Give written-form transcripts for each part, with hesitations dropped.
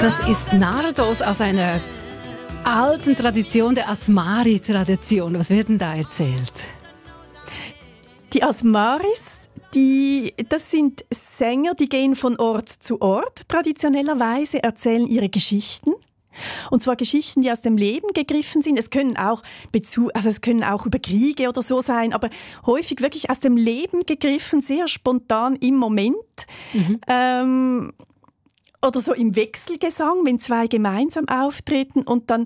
Das ist Nardos aus einer alten Tradition, der Asmari-Tradition. Was wird denn da erzählt? Die Asmaris, das sind Sänger, die gehen von Ort zu Ort, traditionellerweise erzählen ihre Geschichten. Und zwar Geschichten, die aus dem Leben gegriffen sind. Es können auch über Kriege oder so sein, aber häufig wirklich aus dem Leben gegriffen, sehr spontan im Moment. Oder so im Wechselgesang, wenn zwei gemeinsam auftreten und dann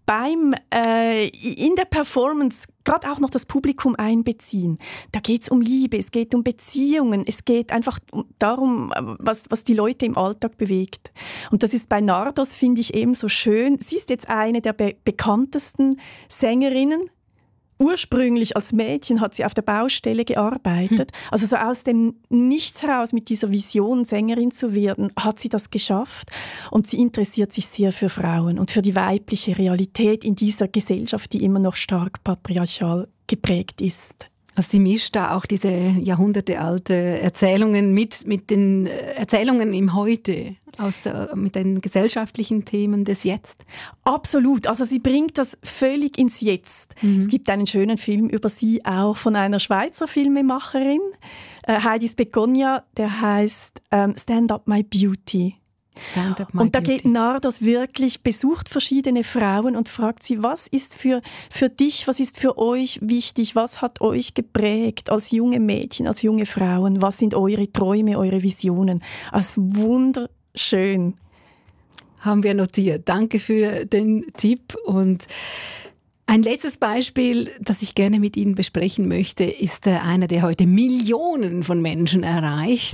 in der Performance gerade auch noch das Publikum einbeziehen. Da geht es um Liebe, es geht um Beziehungen, es geht einfach darum, was die Leute im Alltag bewegt. Und das ist bei Nardos, finde ich, eben so schön. Sie ist jetzt eine der bekanntesten Sängerinnen. Ursprünglich als Mädchen hat sie auf der Baustelle gearbeitet. Also so aus dem Nichts heraus mit dieser Vision, Sängerin zu werden, hat sie das geschafft. Und sie interessiert sich sehr für Frauen und für die weibliche Realität in dieser Gesellschaft, die immer noch stark patriarchal geprägt ist. Also sie mischt da auch diese jahrhundertealte Erzählungen mit den Erzählungen im Heute, mit den gesellschaftlichen Themen des Jetzt. Absolut, also sie bringt das völlig ins Jetzt. Es gibt einen schönen Film über sie, auch von einer Schweizer Filmemacherin, Heidi Speconia, der heißt «Stand Up My Beauty». Und da geht Nardos wirklich, besucht verschiedene Frauen und fragt sie, was ist für dich, was ist für euch wichtig, was hat euch geprägt als junge Mädchen, als junge Frauen, was sind eure Träume, eure Visionen. Also wunderschön. Haben wir notiert. Danke für den Tipp. Und ein letztes Beispiel, das ich gerne mit Ihnen besprechen möchte, ist einer, der heute Millionen von Menschen erreicht.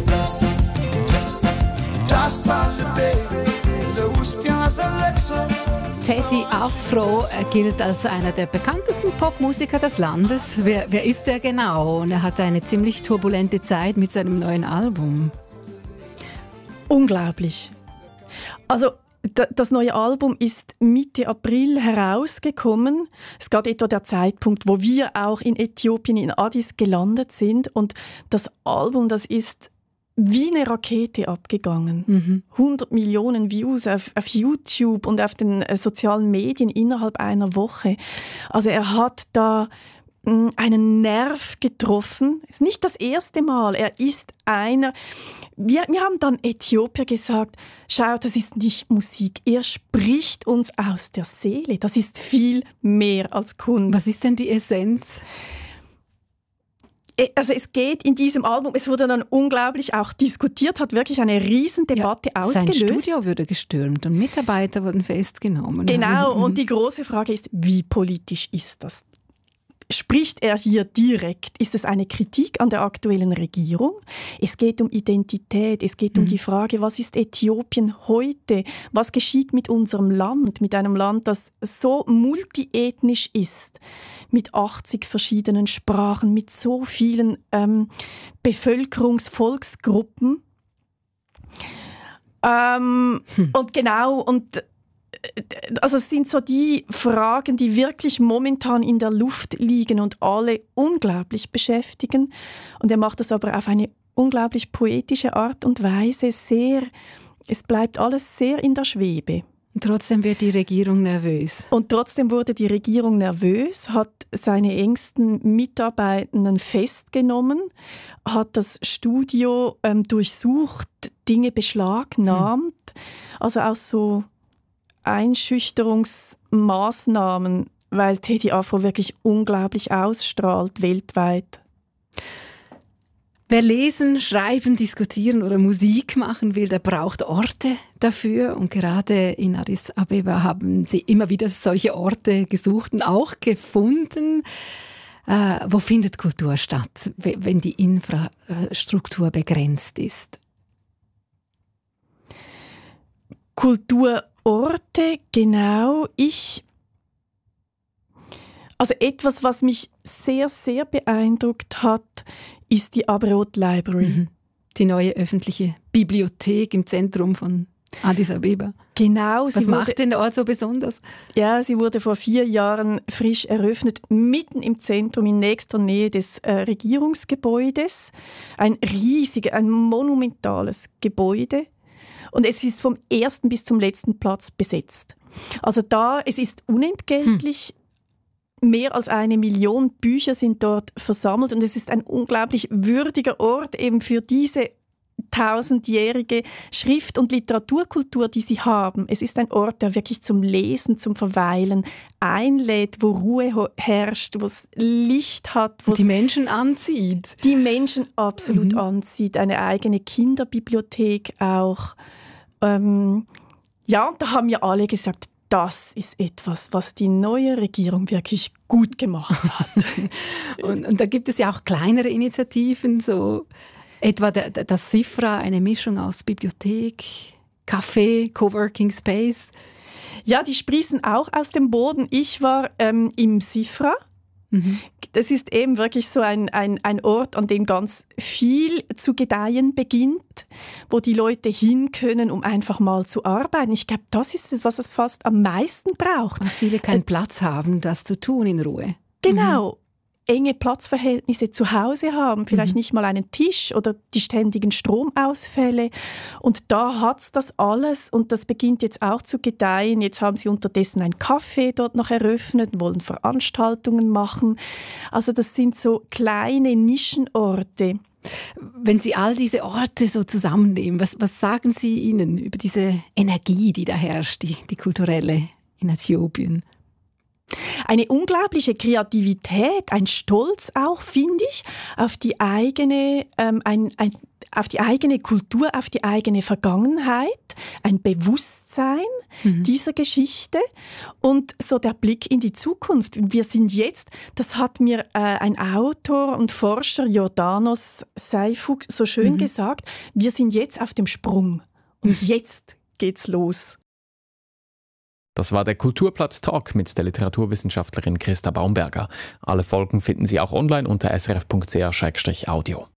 Teddy Afro gilt als einer der bekanntesten Popmusiker des Landes. Wer ist er genau? Und er hatte eine ziemlich turbulente Zeit mit seinem neuen Album. Unglaublich. Also das neue Album ist Mitte April herausgekommen. Es gab etwa der Zeitpunkt, wo wir auch in Äthiopien, in Addis gelandet sind. Und das Album, das ist wie eine Rakete abgegangen. 100 Millionen Views auf YouTube und auf den sozialen Medien innerhalb einer Woche. Also er hat da einen Nerv getroffen. Es ist nicht das erste Mal. Er ist einer. Wir haben dann Äthiopier gesagt, schau, das ist nicht Musik. Er spricht uns aus der Seele. Das ist viel mehr als Kunst. Was ist denn die Essenz? Also es geht in diesem Album, es wurde dann unglaublich auch diskutiert, hat wirklich eine Riesendebatte ausgelöst. Sein Studio wurde gestürmt und Mitarbeiter wurden festgenommen. Genau, und die große Frage ist, wie politisch ist das? Spricht er hier direkt? Ist es eine Kritik an der aktuellen Regierung? Es geht um Identität, es geht um die Frage, was ist Äthiopien heute? Was geschieht mit unserem Land, mit einem Land, das so multiethnisch ist, mit 80 verschiedenen Sprachen, mit so vielen Bevölkerungsvolksgruppen? Also es sind so die Fragen, die wirklich momentan in der Luft liegen und alle unglaublich beschäftigen. Und er macht das aber auf eine unglaublich poetische Art und Weise. Es bleibt alles sehr in der Schwebe. Und trotzdem wird die Regierung nervös. Und trotzdem wurde die Regierung nervös, hat seine engsten Mitarbeitenden festgenommen, hat das Studio durchsucht, Dinge beschlagnahmt. Also auch so Einschüchterungsmaßnahmen, weil Teddy Afro wirklich unglaublich ausstrahlt weltweit. Wer lesen, schreiben, diskutieren oder Musik machen will, der braucht Orte dafür. Und gerade in Addis Abeba haben sie immer wieder solche Orte gesucht und auch gefunden. Wo findet Kultur statt, wenn die Infrastruktur begrenzt ist? Kulturorte, genau. Also etwas, was mich sehr, sehr beeindruckt hat, ist die Abriot Library. Die neue öffentliche Bibliothek im Zentrum von Addis Abeba. Genau. Was macht den Ort so besonders? Ja, sie wurde vor 4 Jahren frisch eröffnet, mitten im Zentrum, in nächster Nähe des Regierungsgebäudes. Ein monumentales Gebäude. Und es ist vom ersten bis zum letzten Platz besetzt. Also es ist unentgeltlich. Mehr als 1 Million Bücher sind dort versammelt und es ist ein unglaublich würdiger Ort eben für diese 1000-jährige Schrift- und Literaturkultur, die sie haben. Es ist ein Ort, der wirklich zum Lesen, zum Verweilen einlädt, wo Ruhe herrscht, wo es Licht hat. Wo die Menschen anzieht. Die Menschen absolut anzieht. Eine eigene Kinderbibliothek auch. Ja, und da haben ja alle gesagt, das ist etwas, was die neue Regierung wirklich gut gemacht hat. und da gibt es ja auch kleinere Initiativen, so etwa das SIFRA, eine Mischung aus Bibliothek, Café, Coworking Space. Ja, die sprießen auch aus dem Boden. Ich war im SIFRA. Das ist eben wirklich so ein Ort, an dem ganz viel zu gedeihen beginnt, wo die Leute hin können, um einfach mal zu arbeiten. Ich glaube, das ist es, was es fast am meisten braucht. Weil viele keinen Platz haben, das zu tun in Ruhe. Genau. Enge Platzverhältnisse zu Hause haben, vielleicht nicht mal einen Tisch oder die ständigen Stromausfälle. Und da hat's das alles und das beginnt jetzt auch zu gedeihen. Jetzt haben sie unterdessen ein Café dort noch eröffnet und wollen Veranstaltungen machen. Also das sind so kleine Nischenorte. Wenn Sie all diese Orte so zusammennehmen, was sagen Sie ihnen über diese Energie, die da herrscht, die kulturelle in Äthiopien? Eine unglaubliche Kreativität, ein Stolz auch, finde ich, auf die eigene, auf die eigene Kultur, auf die eigene Vergangenheit, ein Bewusstsein dieser Geschichte und so der Blick in die Zukunft. Wir sind jetzt, das hat mir ein Autor und Forscher, Jordanos Seifuk, so schön gesagt, wir sind jetzt auf dem Sprung und jetzt geht's los. Das war der Kulturplatz-Talk mit der Literaturwissenschaftlerin Christa Baumberger. Alle Folgen finden Sie auch online unter srf.ch/audio.